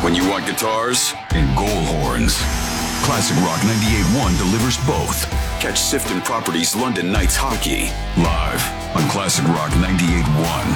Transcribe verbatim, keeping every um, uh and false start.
When you want guitars and goal horns, Classic Rock ninety-eight point one delivers both. Catch Sifton Properties London Knights Hockey live on Classic Rock ninety-eight point one.